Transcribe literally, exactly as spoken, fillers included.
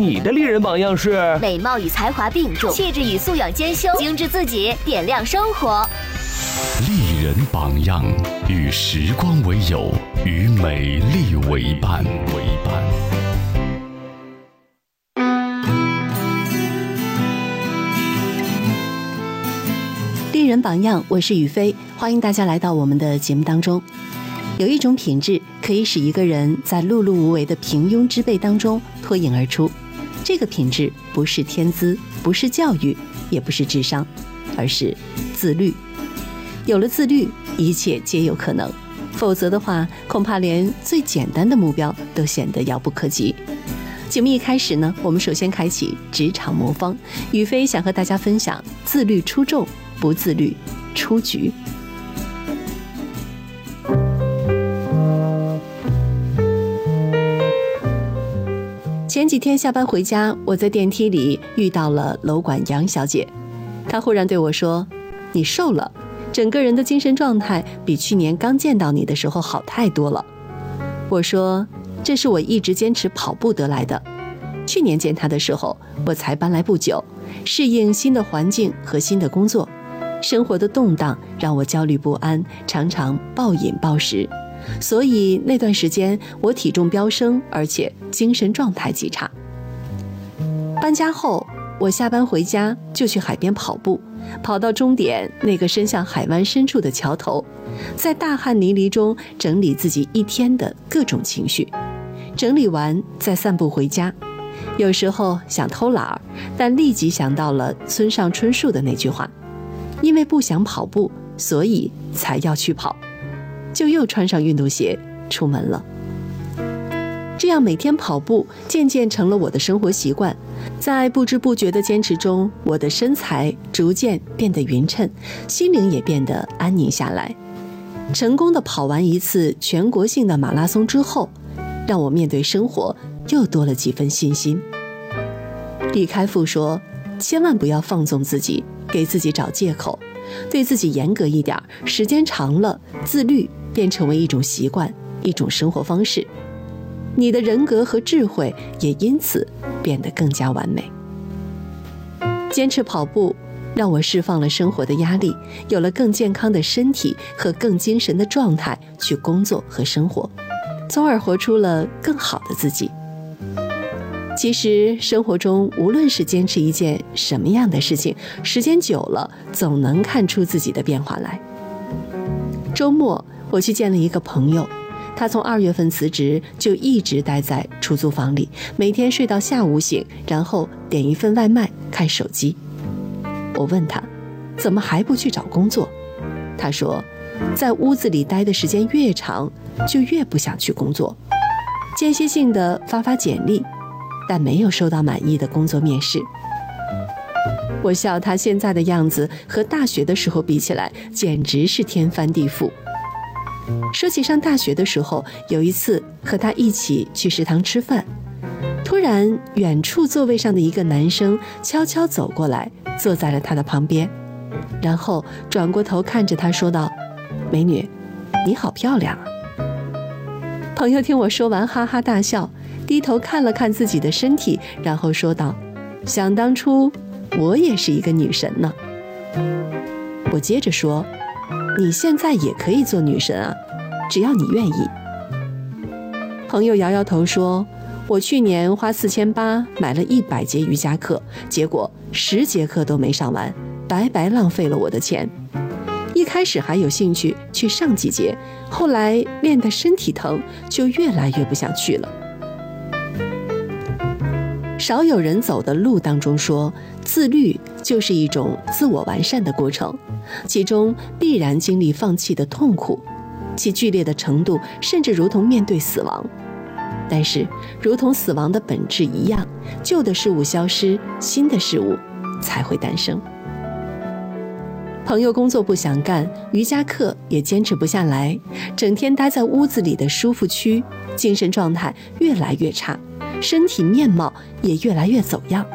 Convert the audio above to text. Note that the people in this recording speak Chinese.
你的丽人榜样是美貌与才华并重，气质与素养兼修，精致自己，点亮生活。 丽人榜样，与时光为友，与美丽为伴。为伴。 丽人榜样，我是雨飞，欢迎大家来到我们的节目当中。有一种品质可以使一个人在碌碌无为的平庸之辈当中脱颖而出，这个品质不是天资，不是教育，也不是智商，而是自律。有了自律，一切皆有可能，否则的话，恐怕连最简单的目标都显得遥不可及。节目一开始呢，我们首先开启职场魔方，雨飞想和大家分享自律出众，不自律出局。前几天下班回家，我在电梯里遇到了楼管杨小姐，她忽然对我说：“你瘦了，整个人的精神状态比去年刚见到你的时候好太多了。”我说：“这是我一直坚持跑步得来的。去年见她的时候，我才搬来不久，适应新的环境和新的工作，生活的动荡让我焦虑不安，常常暴饮暴食。所以那段时间我体重飙升，而且精神状态极差。搬家后，我下班回家就去海边跑步，跑到终点那个伸向海湾深处的桥头，在大汗淋漓中整理自己一天的各种情绪，整理完再散步回家。有时候想偷懒儿，但立即想到了村上春树的那句话：因为不想跑步，所以才要去跑。就又穿上运动鞋出门了。这样每天跑步渐渐成了我的生活习惯，在不知不觉的坚持中，我的身材逐渐变得匀称，心灵也变得安宁下来。成功的跑完一次全国性的马拉松之后，让我面对生活又多了几分信心。李开复说，千万不要放纵自己，给自己找借口，对自己严格一点，时间长了，自律便成为一种习惯，一种生活方式。你的人格和智慧也因此变得更加完美。坚持跑步让我释放了生活的压力，有了更健康的身体和更精神的状态去工作和生活，从而活出了更好的自己。其实生活中无论是坚持一件什么样的事情，时间久了总能看出自己的变化来。周末我去见了一个朋友，他从二月份辞职就一直待在出租房里，每天睡到下午醒，然后点一份外卖看手机。我问他怎么还不去找工作，他说在屋子里待的时间越长，就越不想去工作，间歇性的发发简历，但没有收到满意的工作面试。我笑他现在的样子和大学的时候比起来，简直是天翻地覆。说起上大学的时候，有一次和他一起去食堂吃饭，突然远处座位上的一个男生悄悄走过来，坐在了他的旁边，然后转过头看着他说道：“美女，你好漂亮啊。”朋友听我说完哈哈大笑，低头看了看自己的身体，然后说道：“想当初我也是一个女神呢。”我接着说：“你现在也可以做女神啊，只要你愿意。”朋友摇摇头说：“我去年花四千八买了一百节瑜伽课，结果十节课都没上完，白白浪费了我的钱。一开始还有兴趣去上几节，后来练得身体疼，就越来越不想去了。”少有人走的路当中说，自律就是一种自我完善的过程，其中必然经历放弃的痛苦，其剧烈的程度甚至如同面对死亡。但是如同死亡的本质一样，旧的事物消失，新的事物才会诞生。朋友工作不想干，瑜伽课也坚持不下来，整天待在屋子里的舒服区，精神状态越来越差，身体面貌也越来越走样。